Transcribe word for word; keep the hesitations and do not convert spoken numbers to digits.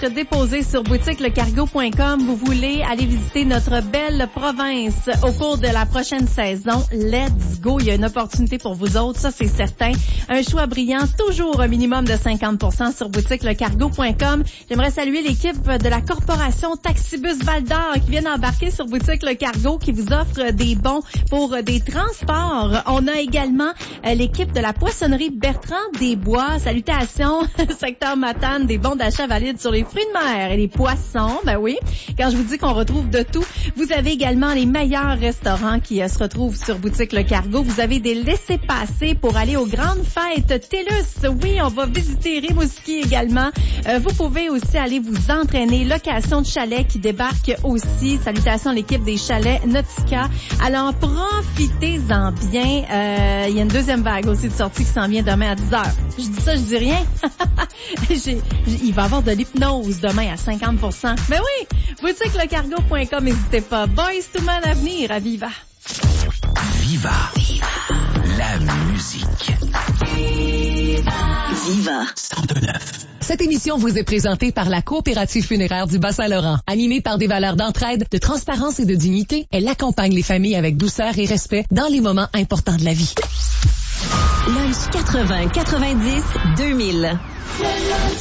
Déposé sur boutique le cargo point com. Vous voulez aller visiter notre belle province au cours de la prochaine saison? Let's go! Il y a une opportunité pour vous autres, ça c'est certain. Un choix brillant, toujours un minimum de cinquante pour cent sur boutique le cargo point com. J'aimerais saluer l'équipe de la corporation Taxibus Val-d'Or qui vient d'embarquer sur boutique le cargo, qui vous offre des bons pour des transports. On a également euh, l'équipe de la poissonnerie Bertrand Desbois. Salutations, secteur Matane, des bons d'achat valides sur les fruits de mer et les poissons, ben oui. Quand je vous dis qu'on retrouve de tout, vous avez également les meilleurs restaurants qui euh, se retrouvent sur boutique Le Cargo. Vous avez des laissez-passer pour aller aux grandes fêtes TELUS. Oui, on va visiter Rimouski également. Euh, vous pouvez aussi aller vous entraîner. Location de chalet qui débarque aussi. Salutations à l'équipe des chalets Nautica. Alors, profitez-en bien. Euh, il y a une deuxième vague aussi de sortie qui s'en vient demain à dix heures. Je dis ça, je dis rien. J'ai, il va y avoir de l'hypnose demain à cinquante pour cent. Mais oui, boutique le cargo point com, n'hésitez pas. Boys to Man à venir à Viva. Viva. Viva. La musique. Viva. Viva. cent deux neuf. Cette émission vous est présentée par la Coopérative funéraire du Bas-Saint-Laurent. Animée par des valeurs d'entraide, de transparence et de dignité, elle accompagne les familles avec douceur et respect dans les moments importants de la vie. Lunch quatre-vingts quatre-vingt-dix deux mille.